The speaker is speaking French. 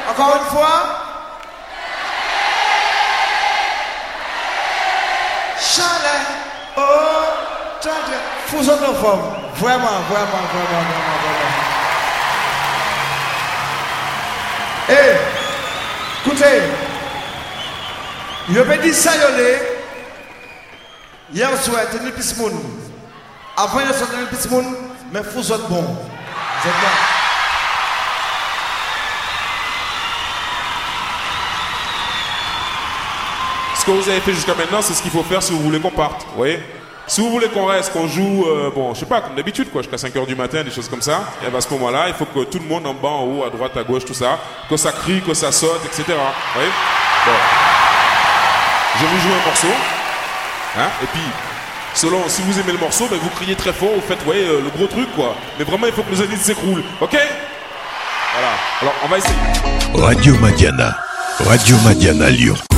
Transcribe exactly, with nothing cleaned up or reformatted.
Encore une fois. Chalet. Oh, chalet. Vous êtes en forme. Vraiment, vraiment, vraiment, vraiment, vraiment. Eh, écoutez. Je vais dire ça, yolé. Hier soir, t'es le pis moun. Avant, il y a le pis moun, mais vous êtes bon. Vous êtes bon. Ce que vous avez fait jusqu'à maintenant, c'est ce qu'il faut faire si vous voulez qu'on parte. Vous voyez ? Si vous voulez qu'on reste, qu'on joue, euh, bon, je sais pas, comme d'habitude, quoi, jusqu'à cinq heures du matin, des choses comme ça, et ben à ce moment-là, il faut que tout le monde en bas, en haut, à droite, à gauche, tout ça, que ça crie, que ça saute, et cetera. Vous voyez ? Bon. Je vais vous jouer un morceau. Hein, et puis, selon, si vous aimez le morceau, ben vous criez très fort, vous faites, vous voyez, euh, le gros truc, quoi. Mais vraiment, il faut que le zénith s'écroule. Ok ? Voilà. Alors, on va essayer. Radio Madiana. Radio Madiana Lyon.